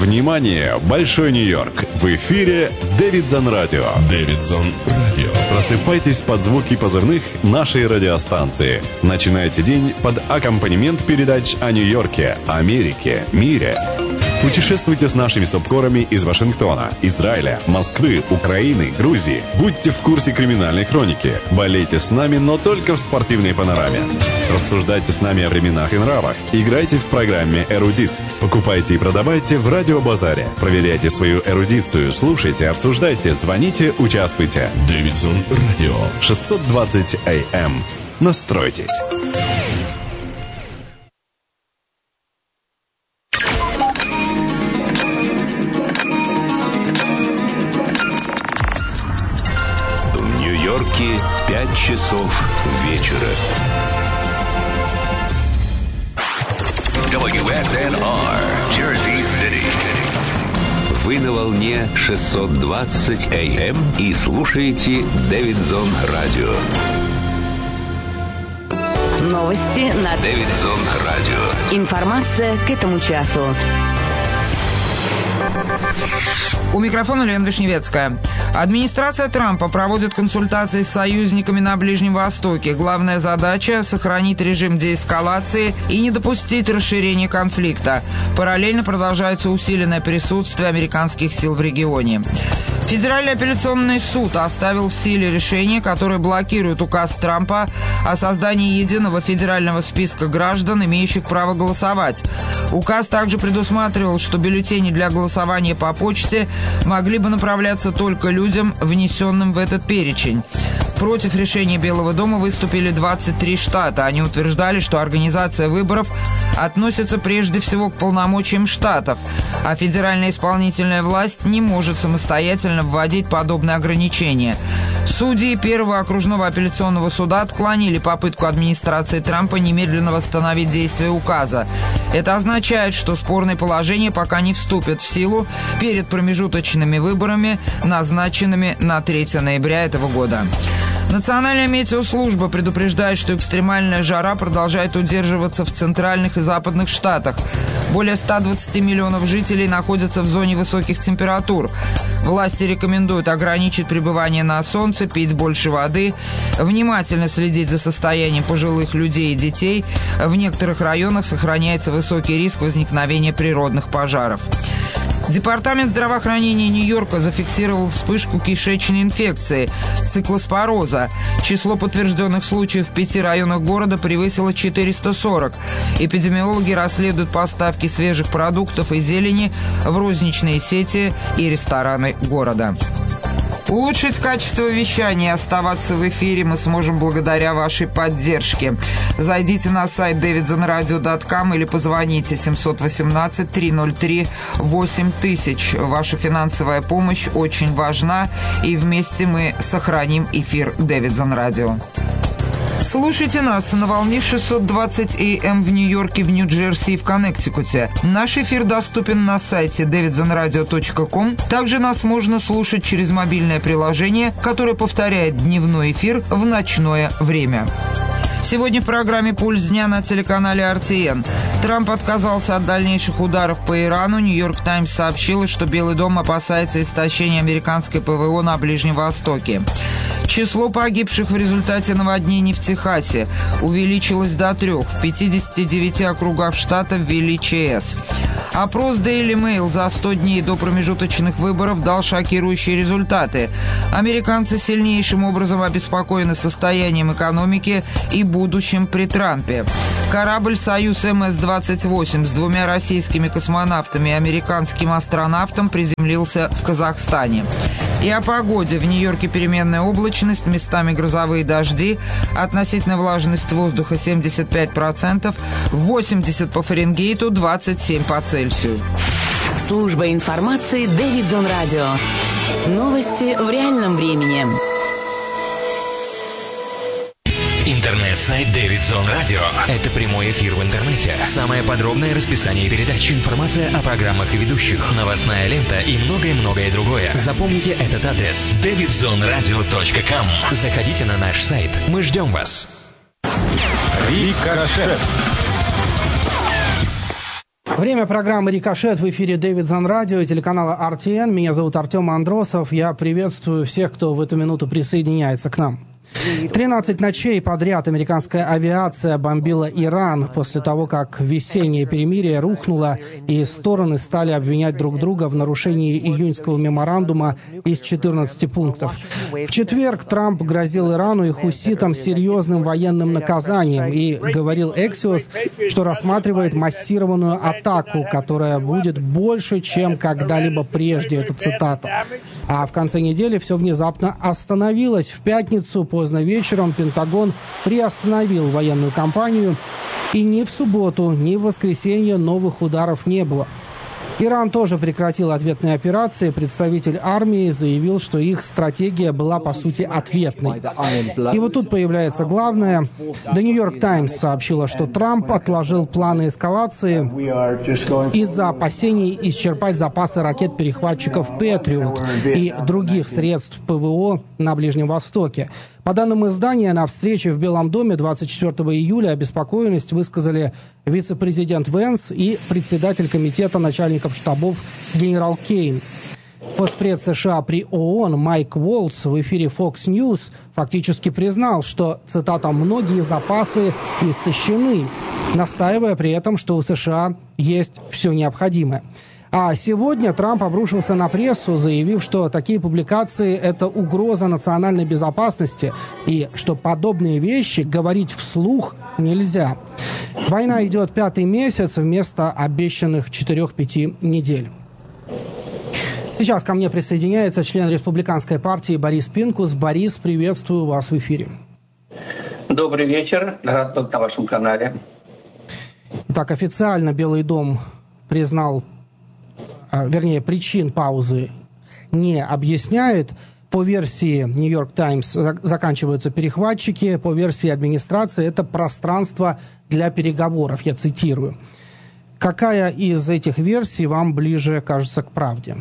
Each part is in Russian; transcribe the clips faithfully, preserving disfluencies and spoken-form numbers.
Внимание, Большой Нью-Йорк! В эфире Дэвидсон Радио. Дэвидсон Радио. Просыпайтесь под звуки позывных нашей радиостанции. Начинайте день под аккомпанемент передач о Нью-Йорке, Америке, мире. Путешествуйте с нашими субкорами из Вашингтона, Израиля, Москвы, Украины, Грузии. Будьте в курсе криминальной хроники. Болейте с нами, но только в спортивной панораме. Рассуждайте с нами о временах и нравах. Играйте в программе «Эрудит». Покупайте и продавайте в радиобазаре. Проверяйте свою эрудицию, слушайте, обсуждайте, звоните, участвуйте. Дэвидсон Радио. шестьсот двадцать эй эм. Настройтесь. В Нью-Йорке пять часов вечера. дабл ю эс эн ар, Jersey City. Вы на волне шестьсот двадцать эй эм и слушаете Дэвидсон Радио. Новости на Дэвидсон Радио. Информация к этому часу. У микрофона Лена Вишневецкая. Администрация Трампа проводит консультации с союзниками на Ближнем Востоке. Главная задача – сохранить режим деэскалации и не допустить расширения конфликта. Параллельно продолжается усиленное присутствие американских сил в регионе. Федеральный апелляционный суд оставил в силе решение, которое блокирует указ Трампа о создании единого федерального списка граждан, имеющих право голосовать. Указ также предусматривал, что бюллетени для голосования по почте могли бы направляться только людям, внесенным в этот перечень. Против решения Белого дома выступили двадцать три штата. Они утверждали, что организация выборов относится прежде всего к полномочиям штатов, а федеральная исполнительная власть не может самостоятельно вводить подобные ограничения. Судьи Первого окружного апелляционного суда отклонили попытку администрации Трампа немедленно восстановить действие указа. Это означает, что спорные положения пока не вступят в силу перед промежуточными выборами, назначенными на третьего ноября этого года. Национальная метеослужба предупреждает, что экстремальная жара продолжает удерживаться в центральных и западных штатах. Более ста двадцати миллионов жителей находятся в зоне высоких температур. Власти рекомендуют ограничить пребывание на солнце, пить больше воды, внимательно следить за состоянием пожилых людей и детей. В некоторых районах сохраняется высокий риск возникновения природных пожаров. Департамент здравоохранения Нью-Йорка зафиксировал вспышку кишечной инфекции – циклоспороза. Число подтвержденных случаев в пяти районах города превысило четыреста сорок. Эпидемиологи расследуют поставки свежих продуктов и зелени в розничные сети и рестораны города. Улучшить качество вещания и оставаться в эфире мы сможем благодаря вашей поддержке. Зайдите на сайт дэвидсон радио точка ком или позвоните семь один восемь три ноль три восемь тысяч. Ваша финансовая помощь очень важна, и вместе мы сохраним эфир Дэвидсон Радио. Слушайте нас на волне шестьсот двадцать эй эм в Нью-Йорке, в Нью-Джерси и в Коннектикуте. Наш эфир доступен на сайте дэвидсон радио точка ком. Также нас можно слушать через мобильное приложение, которое повторяет дневной эфир в ночное время. Сегодня в программе «Пульс дня» на телеканале эр ти эн. Трамп отказался от дальнейших ударов по Ирану. «Нью-Йорк Таймс» сообщила, что Белый дом опасается истощения американской ПВО на Ближнем Востоке. Число погибших в результате наводнений в Техасе увеличилось до трех. В пятидесяти девяти округах штата ввели ЧС. Опрос Daily Mail за сто дней до промежуточных выборов дал шокирующие результаты. Американцы сильнейшим образом обеспокоены состоянием экономики и будущим при Трампе. Корабль «Союз эм эс двадцать восемь» с двумя российскими космонавтами и американским астронавтом приземлился в Казахстане. И о погоде. В Нью-Йорке переменная облачность, местами грозовые дожди, относительная влажность воздуха семьдесят пять процентов, восемьдесят по Фаренгейту, двадцать семь по Цельсию. Служба информации Дэвидсон Радио. Новости в реальном времени. Интернет-сайт Дэвидсон Радио. Это прямой эфир в интернете. Самое подробное расписание передач, информация о программах и ведущих, новостная лента и многое-многое другое. Запомните этот адрес: дэвидсон радио точка ком. Заходите на наш сайт. Мы ждем вас. Рикошет. Время программы «Рикошет», в эфире Дэвид Зон Радио и телеканала ар ти эн. Меня зовут Артем Андросов. Я приветствую всех, кто в эту минуту присоединяется к нам. тринадцать ночей подряд американская авиация бомбила Иран после того, как весеннее перемирие рухнуло, и стороны стали обвинять друг друга в нарушении июньского меморандума из четырнадцати пунктов. В четверг Трамп грозил Ирану и хуситам серьезным военным наказанием и говорил Axios, что рассматривает массированную атаку, которая будет больше, чем когда-либо прежде. Это цитата. А в конце недели все внезапно остановилось. В пятницу по Поздно вечером Пентагон приостановил военную кампанию, и ни в субботу, ни в воскресенье новых ударов не было. Иран тоже прекратил ответные операции. Представитель армии заявил, что их стратегия была, по сути, ответной. И вот тут появляется главное. The New York Times сообщила, что Трамп отложил планы эскалации из-за опасений исчерпать запасы ракет-перехватчиков Patriot и других средств ПВО на Ближнем Востоке. По данным издания, на встрече в Белом доме двадцать четвёртого июля обеспокоенность высказали вице-президент Венс и председатель комитета начальников штабов генерал Кейн. Постпред США при ООН Майк Уолтс в эфире Fox News фактически признал, что, цитата, «многие запасы истощены», настаивая при этом, что у США есть все необходимое. А сегодня Трамп обрушился на прессу, заявив, что такие публикации – это угроза национальной безопасности и что подобные вещи говорить вслух нельзя. Война идет пятый месяц вместо обещанных четырех-пяти недель. Сейчас ко мне присоединяется член республиканской партии Борис Пинкус. Борис, приветствую вас в эфире. Добрый вечер. Рад быть на вашем канале. Итак, официально Белый дом признал, вернее, причин паузы не объясняет. По версии New York Times заканчиваются перехватчики, по версии администрации это пространство для переговоров, я цитирую. Какая из этих версий вам ближе кажется к правде?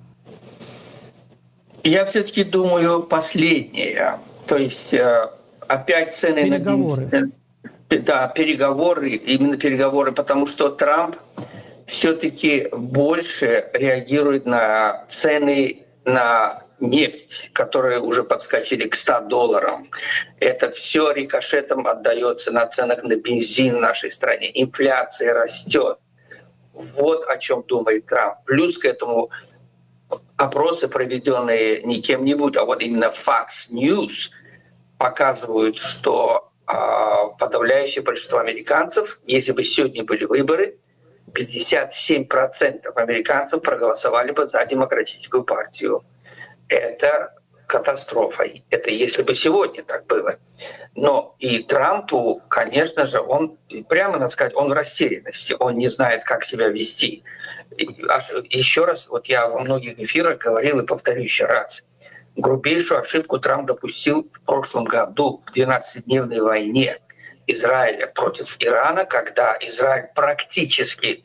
Я все-таки думаю последнее. То есть опять цены переговоры. на бензин. Да, переговоры, именно переговоры, потому что Трамп все-таки больше реагирует на цены на нефть, которые уже подскочили к ста долларам. Это все рикошетом отдается на ценах на бензин в нашей стране. Инфляция растет. Вот о чем думает Трамп. Плюс к этому опросы, проведенные не кем-нибудь, а вот именно Fox News, показывают, что э, подавляющее большинство американцев, если бы сегодня были выборы, пятьдесят семь процентов американцев проголосовали бы за Демократическую партию. Это катастрофа. Это если бы сегодня так было. Но и Трампу, конечно же, он, прямо надо сказать, он в растерянности, он не знает, как себя вести. И еще раз, вот я во многих эфирах говорил и повторю еще раз, грубейшую ошибку Трамп допустил в прошлом году в двенадцатидневной войне Израиля против Ирана, когда Израиль практически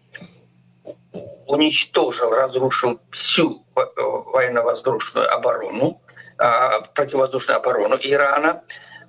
уничтожил, разрушил всю военно-воздушную оборону, противовоздушную оборону Ирана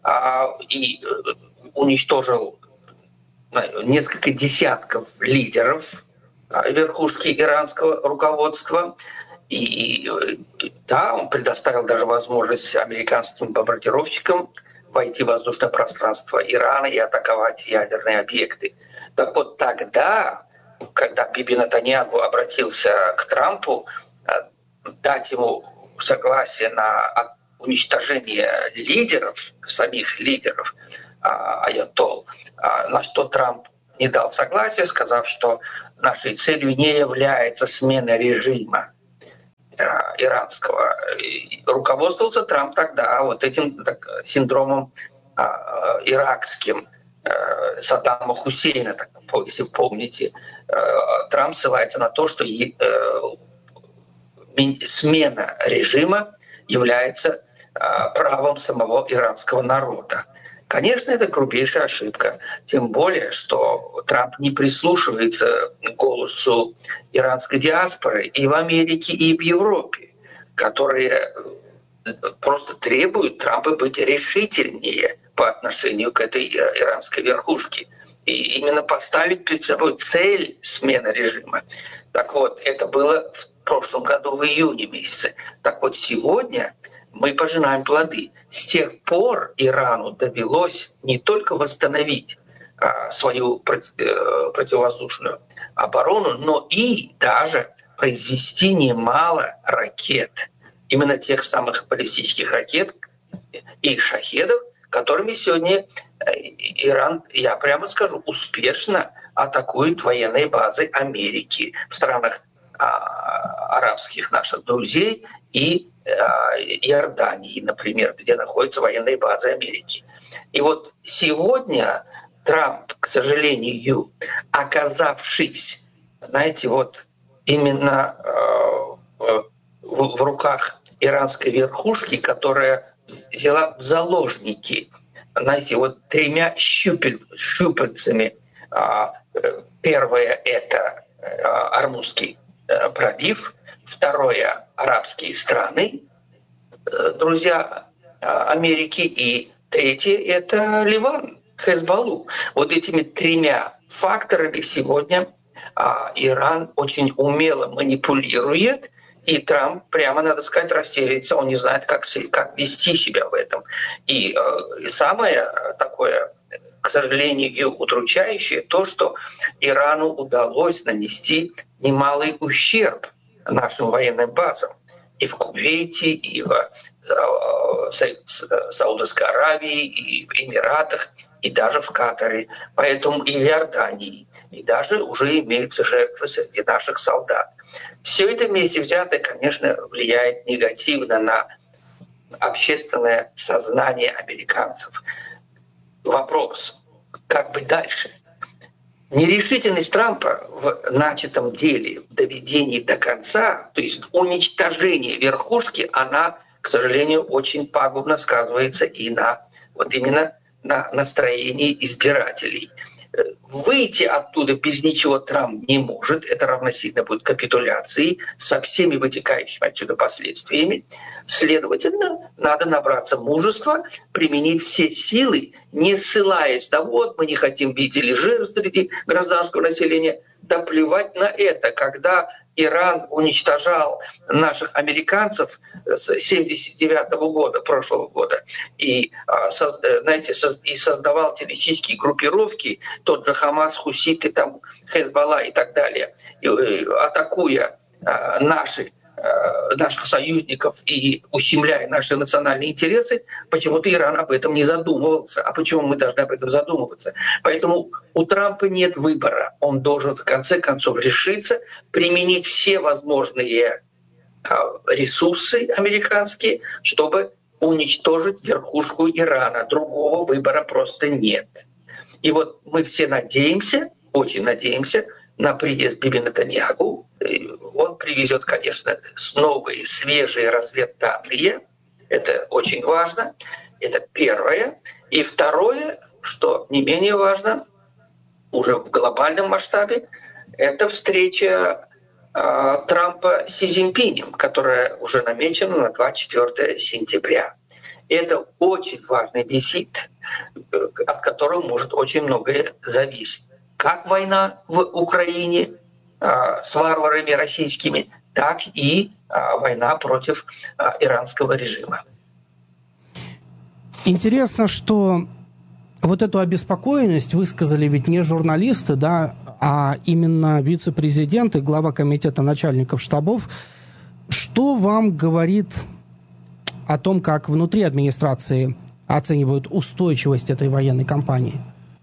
и уничтожил несколько десятков лидеров верхушки иранского руководства. И да, он предоставил даже возможность американским бомбардировщикам войти в воздушное пространство Ирана и атаковать ядерные объекты. Так вот тогда, когда Биби Нетаньяху обратился к Трампу, дать ему согласие на уничтожение лидеров, самих лидеров аятолл, на что Трамп не дал согласия, сказав, что нашей целью не является смена режима иранского. И руководствовался Трамп тогда вот этим так, синдромом а, иракским а, Саддама Хусейна, так, если помните. А, Трамп ссылается на то, что и, а, смена режима является а, правом самого иранского народа. Конечно, это грубейшая ошибка. Тем более, что Трамп не прислушивается к голосу иранской диаспоры и в Америке, и в Европе, которые просто требуют Трампа быть решительнее по отношению к этой иранской верхушке. и именно поставить перед собой цель смены режима. Так вот, это было в прошлом году в июне месяце. Так вот, сегодня мы пожинаем плоды. С тех пор Ирану довелось не только восстановить а, свою противовоздушную оборону, но и даже произвести немало ракет. Именно тех самых баллистических ракет и шахедов, которыми сегодня Иран, я прямо скажу, успешно атакует военные базы Америки в странах а, арабских наших друзей и а, Иордании, например, где находятся военные базы Америки. И вот сегодня Трамп, к сожалению, оказавшись, знаете, вот именно э, в, в руках иранской верхушки, которая взяла в заложники, знаете, вот тремя щупель, щупальцами. А, первое — это а, Ормузский а, пролив, второе — арабские страны, а, друзья а, Америки, и третье — это Ливан, Хезболлу. Вот этими тремя факторами сегодня а, Иран очень умело манипулирует, и Трамп, прямо, надо сказать, растеряется, он не знает, как, как вести себя в этом. И, э, и самое такое, к сожалению, удручающее, то, что Ирану удалось нанести немалый ущерб нашим военным базам и в Кувейте, и в э, Саудовской Аравии, и в Эмиратах, и даже в Катаре, поэтому и в Иордании, и даже уже имеются жертвы среди наших солдат. Все это вместе взятое, конечно, влияет негативно на общественное сознание американцев. Вопрос, как быть дальше? Нерешительность Трампа в начатом деле, в доведении до конца, то есть уничтожение верхушки, она, к сожалению, очень пагубно сказывается и на вот именно на настроении избирателей. Выйти оттуда без ничего Трамп не может. Это равносильно будет капитуляции со всеми вытекающими отсюда последствиями. Следовательно, надо набраться мужества, применить все силы, не ссылаясь на «вот, мы не хотим видеть жертв среди гражданского населения». Да плевать на это, когда Иран уничтожал наших американцев с семьдесят девятого года, прошлого года, и, знаете, и создавал террористические группировки, тот же Хамас, хуситы, там, Хезболла и так далее, и, атакуя наши, наших союзников и ущемляя наши национальные интересы, почему-то Иран об этом не задумывался. А почему мы должны об этом задумываться? Поэтому у Трампа нет выбора. Он должен в конце концов решиться, применить все возможные ресурсы американские, чтобы уничтожить верхушку Ирана. Другого выбора просто нет. И вот мы все надеемся, очень надеемся, на приезд Биби Нетаньяху. Он привезет, конечно, новые, свежие разведданные. Это очень важно. Это первое. И второе, что не менее важно, уже в глобальном масштабе, это встреча э, Трампа с Си Цзиньпинем, которая уже намечена на двадцать четвёртое сентября. И это очень важный визит, от которого может очень многое зависеть. Как война в Украине а, с варварами российскими, так и а, война против а, иранского режима. Интересно, что вот эту обеспокоенность высказали ведь не журналисты, да, а именно вице-президент и глава комитета начальников штабов. Что вам говорит о том, как внутри администрации оценивают устойчивость этой военной кампании?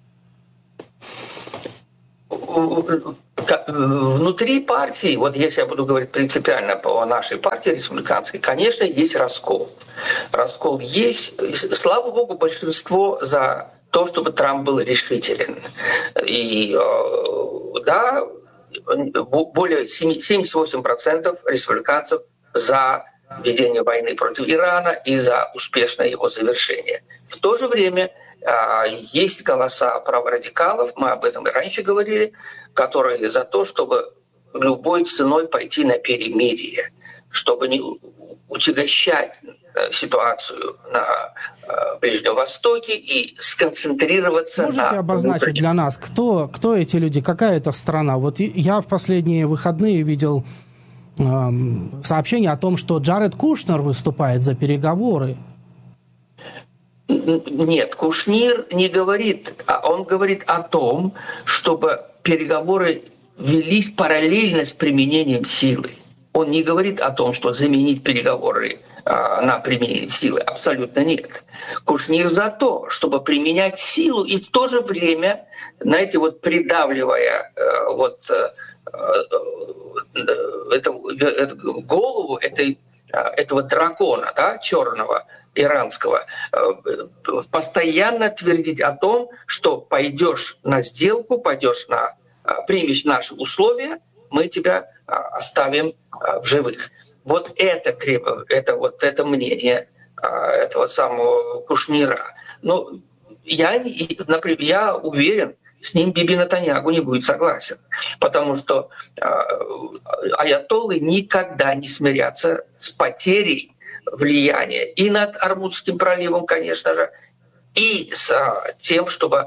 Внутри партии, вот если я буду говорить принципиально по нашей партии республиканской, конечно, есть раскол. Раскол есть. Слава богу, большинство за то, чтобы Трамп был решителен. И да, более семьдесят восемь процентов республиканцев за ведение войны против Ирана и за успешное его завершение. В то же время есть голоса праворадикалов, мы об этом и раньше говорили, которые за то, чтобы любой ценой пойти на перемирие, чтобы не, утягощать ситуацию на Ближнем Востоке и сконцентрироваться Можете на... Можете обозначить для нас, кто, кто эти люди, какая это страна? Вот я в последние выходные видел эм, сообщение о том, что Джаред Кушнер выступает за переговоры. Нет, Кушнер не говорит, он говорит о том, чтобы переговоры велись параллельно с применением силы. Он не говорит о том, что заменить переговоры а, на применение силы. Абсолютно нет. Кушнер за то, чтобы применять силу и в то же время, знаете, вот придавливая э, вот, э, э, эту, эту голову этой, этого дракона, да, черного, иранского, э, постоянно твердить о том, что пойдешь на сделку, пойдешь на, примешь наши условия, мы тебя оставим в живых. Вот это требование, это вот это мнение этого самого Кушнера. Ну, я, например, я уверен, с ним Биби Нетаньяху не будет согласен, потому что аятоллы никогда не смирятся с потерей влияния и над Ормузским проливом, конечно же, и с тем, чтобы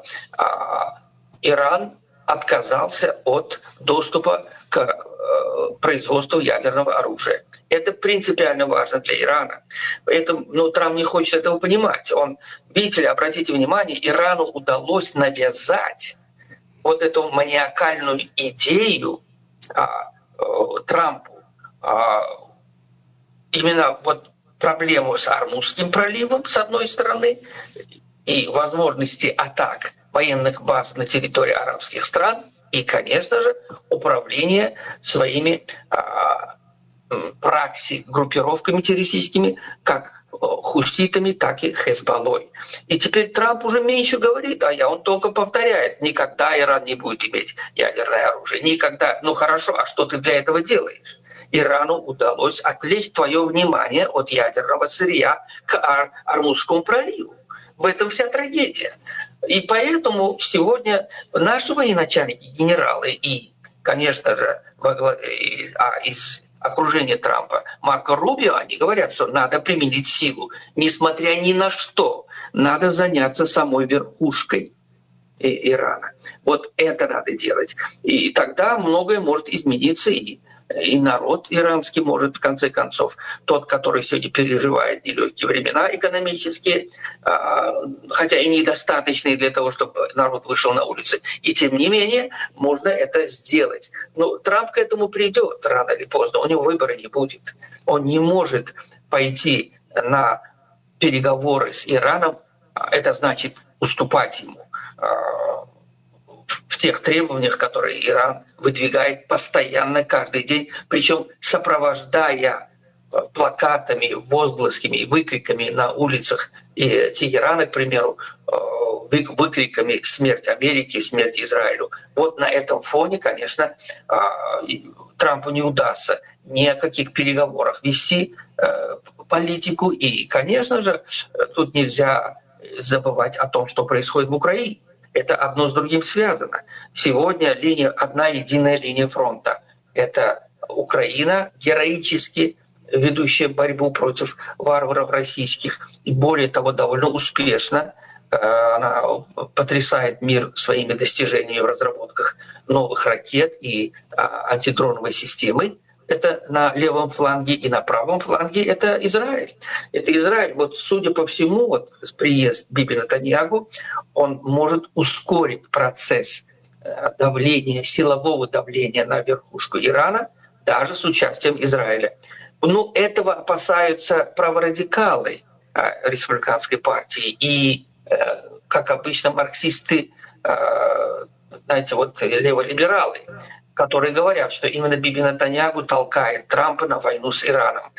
Иран отказался от доступа к производству ядерного оружия. Это принципиально важно для Ирана. Поэтому, ну, Трамп не хочет этого понимать. Он, видите ли, обратите внимание, Ирану удалось навязать вот эту маниакальную идею а, а, Трампу, а, именно вот проблему с Ормузским проливом, с одной стороны, и возможности атак военных баз на территории арабских стран, и, конечно же, управление своими а, пракси, группировками террористическими, как хуситами, так и Хезболлой. И теперь Трамп уже меньше говорит, а я он только повторяет, никогда Иран не будет иметь ядерное оружие, никогда. Ну хорошо, а что ты для этого делаешь? Ирану удалось отвлечь твое внимание от ядерного сырья к Ар- Ормузскому проливу. В этом вся трагедия. И поэтому сегодня наши военачальники, генералы и, конечно же, во главе, а из окружения Трампа Марко Рубио, они говорят, что надо применить силу, несмотря ни на что. Надо заняться самой верхушкой Ирана. Вот это надо делать. И тогда многое может измениться, и И народ иранский может, в конце концов, тот, который сегодня переживает нелегкие времена экономические, хотя и недостаточные для того, чтобы народ вышел на улицы, и тем не менее можно это сделать. Но Трамп к этому придет рано или поздно, у него выбора не будет. Он не может пойти на переговоры с Ираном, это значит уступать ему в тех требованиях, которые Иран выдвигает постоянно, каждый день, причем сопровождая плакатами, возгласами и выкриками на улицах и Тегерана, к примеру, выкриками «Смерть Америке», «Смерть Израилю». Вот на этом фоне, конечно, Трампу не удастся ни о каких переговорах вести политику. И, конечно же, тут нельзя забывать о том, что происходит в Украине. Это одно с другим связано. Сегодня линия, одна единая линия фронта. Это Украина, героически ведущая борьбу против варваров российских. И более того, довольно успешно. Она потрясает мир своими достижениями в разработках новых ракет и антидроновой системы. Это на левом фланге, и на правом фланге это Израиль. Это Израиль. Вот, судя по всему, вот приезд Биби Нетаньяху, он может ускорить процесс давления, силового давления на верхушку Ирана, даже с участием Израиля. Ну, этого опасаются праворадикалы республиканской партии. И, как обычно, марксисты, знаете, вот леволибералы, которые говорят, что именно Биби Нетаньяху толкает Трампа на войну с Ираном.